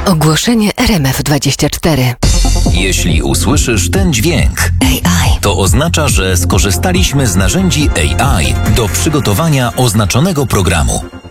Ogłoszenie RMF24. Jeśli usłyszysz ten dźwięk, AI. to oznacza, że skorzystaliśmy z narzędzi AI do przygotowania oznaczonego programu.